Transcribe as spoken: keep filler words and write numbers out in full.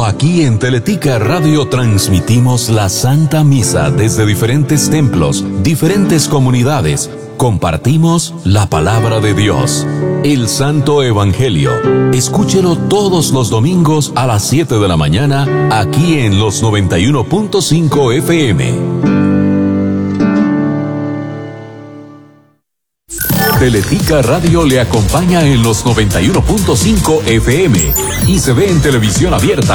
Aquí en Teletica Radio transmitimos la Santa Misa desde diferentes templos, diferentes comunidades. Compartimos la palabra de Dios, el Santo Evangelio. Escúchelo todos los domingos a las siete de la mañana, aquí en los noventa y uno punto cinco F M. Teletica Radio le acompaña en los noventa y uno punto cinco F M y se ve en televisión abierta